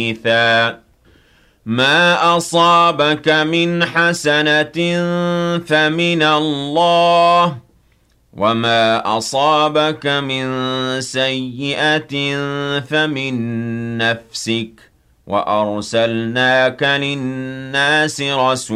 ما أصابك من حسنة فمن الله وما أصابك من سيئة فمن نفسك وأرسلناك للناس رسولا